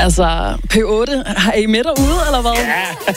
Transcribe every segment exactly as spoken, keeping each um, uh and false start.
Altså, P otte, har I med derude, eller hvad? Ja.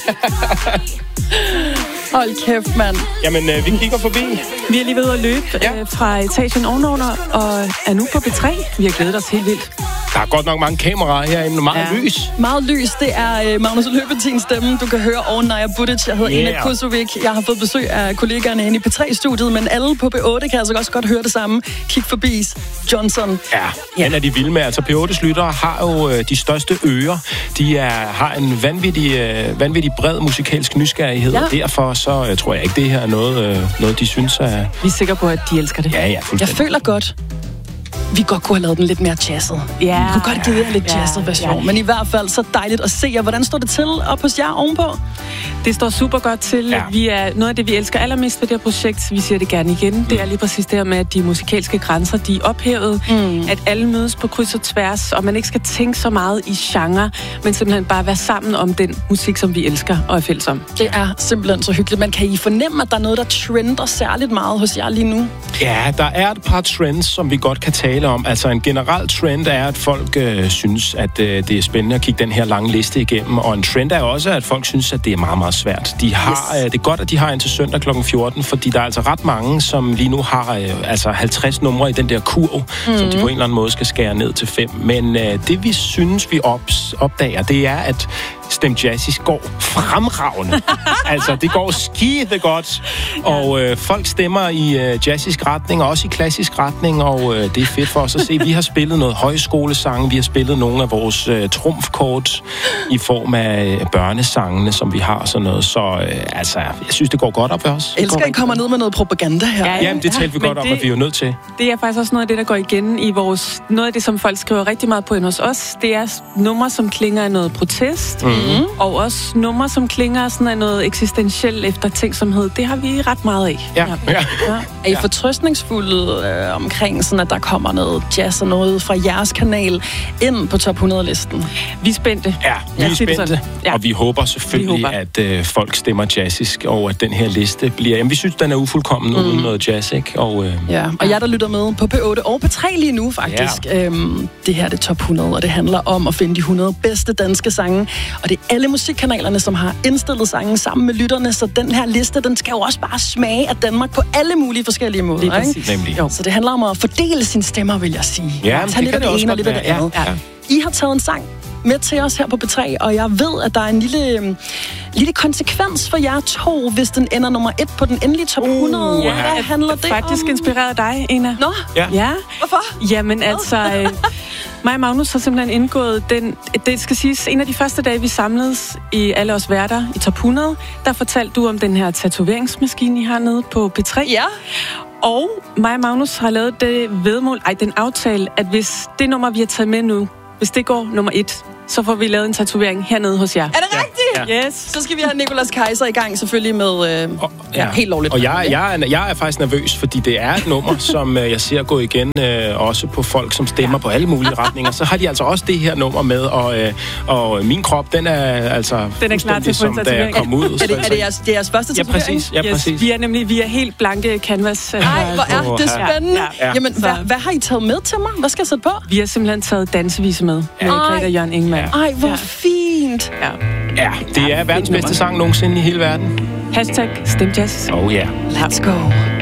Hold kæft, mand. Jamen, øh, vi kigger forbi. Vi er lige ved at løbe Ja. øh, fra etagen ovenover, og er nu på B tre. Vi har glædet os helt vildt. Der er godt nok mange kameraer herinde, meget ja. lys. Meget lys, det er uh, Magnus Løbetins stemme, du kan høre, og Naja Budic. Jeg hedder Yeah. Ina Kusovic. Jeg har fået besøg af kollegaerne inde i P tre-studiet, men alle på B otte kan altså også godt høre det samme. Kig forbi Johnson. Ja, ja. Den er de vilde med. Altså, P ottes lyttere har jo øh, de største ører. De er, har en vanvittig, øh, vanvittig bred musikalsk nysgerrighed, ja. og derfor så øh, tror jeg ikke, det her er noget, øh, noget de synes er... Vi er sikre på, at de elsker det. Ja, ja, Jeg føler godt, vi godt kunne have lavet den lidt mere jazzet. Ja. Vi kunne godt give jer en lidt Ja, jazzet version. ja. Men i hvert fald så dejligt at se jer. Hvordan står det til op hos jer ovenpå? Det står super godt til. Ja. Vi er noget af det, vi elsker allermest ved det her projekt. Vi siger det gerne igen. Det er lige præcis det her med, at de musikalske grænser, de er ophævet. Mm. At alle mødes på kryds og tværs, og man ikke skal tænke så meget i genre, men simpelthen bare være sammen om den musik, som vi elsker og er fælles om. Det er simpelthen så hyggeligt. Man kan I fornemme, at der er noget, der trender særligt meget hos jer lige nu? Ja, der er et par trends, som vi godt kan tale om. Altså en generel trend er, at folk øh, synes, at øh, det er spændende at kigge den her lange liste igennem. Og en trend er også, at folk synes, at det er meget, meget svært. De har, yes. øh, det er godt, at de har indtil søndag klokken fjorten, fordi der er altså ret mange, som lige nu har øh, altså halvtreds numre i den der kurv, mm-hmm. som de på en eller anden måde skal skære ned til fem. Men øh, det, vi synes, vi ops, opdager, det er, at Stem Jazzis går fremragende. Altså, det går skide godt. Og øh, folk stemmer i øh, jazzisk retning, og også i klassisk retning, og øh, det er fedt for os at se. Vi har spillet noget højskolesange, vi har spillet nogle af vores øh, trumfkort i form af øh, børnesangene, som vi har og sådan noget. Så øh, altså, jeg synes, det går godt op for os. Jeg elsker, at I kommer ned med noget propaganda her. Ja, Jamen, det talte vi godt det, om, at vi er jo nødt til. Det er faktisk også noget af det, der går igen i vores... Noget af det, som folk skriver rigtig meget på ind hos os, det er numre, som klinger af noget protest, mm-hmm. og også numre, som klinger sådan af noget eksistentielt eftertænksomhed. Det har vi ret meget af. Ja. Ja. Ja. Er I fortrøstningsfulde øh, omkring, sådan at der kommer noget jazz og noget fra jeres kanal ind på top hundrede-listen? Vi er spændte. Ja, vi Ja, er sig det spændte, sådan. Ja. og vi håber selvfølgelig, Vi håber. at øh, folk stemmer jazzisk, og at den her liste bliver... Jamen, vi synes, den er ufuldkommen mm. uden noget jazz, ikke? Og, øh, Ja, og jeg, der lytter med på P otte og P tre lige nu, faktisk. Ja. Øhm, det her det er top hundrede, og det handler om at finde de hundrede bedste danske sange. Og det er alle musikkanalerne, som har indstillet sangen sammen med lytterne, så den her liste, den skal jo også bare smage af Danmark på alle mulige forskellige måder, Lige ikke? præcis. Nemlig. Jo. Så det handler om at fordele sine stemmer, vil jeg sige. Ja, men Tag det lidt kan af det det også ene og godt lidt af det være. andet. Ja, ja. I har taget en sang med til os her på P tre, og jeg ved, at der er en lille, um, lille konsekvens for jer to, hvis den ender nummer et på den endelige top hundrede. Uh, ja. Hvad handler det Faktisk om? inspireret af dig, Ina. Nå, Ja. Ja. hvorfor? Jamen altså, øh, mig og Magnus har simpelthen indgået den, det skal siges, en af de første dage, vi samledes i alle os værter i top hundrede, der fortalte du om den her tatoveringsmaskine, I har nede på P tre. Ja. Og mig og Magnus har lavet det vedmål, ej, den aftale, at hvis det nummer, vi har taget med nu, hvis det går nummer et, så får vi lavet en tatovering hernede hos jer. Er det rigtigt? Ja. Yes. Så skal vi have Nicolas Kaiser i gang, selvfølgelig med... Øh, Og, ja, helt lovligt. Og jeg, jeg, er, jeg er faktisk nervøs, fordi det er et nummer, som øh, jeg ser gå igen øh, også på folk, som stemmer ja. på alle mulige retninger. Så har de altså også det her nummer med, og, øh, og min krop, den er altså Den er klar til at få en som, da jeg tatovering. kom ud. Er det, er det, jeres, det er jeres første Ja, tatovering? præcis. Ja, Yes, præcis. vi er nemlig vi er helt blanke canvas. Ej, hvor er det spændende. Ja, ja. Jamen, Så- hvad, hvad har I taget med til mig? Hvad skal jeg sætte på? Vi har simpelthen taget dansevise med, med Ej. Greta Jørgen Ingemann. Ej, hvor Ja. fint. Ja. Ja, det er verdens bedste sang nogensinde i hele verden. Hashtag StemJazz. Oh ja. Yeah. Let's go.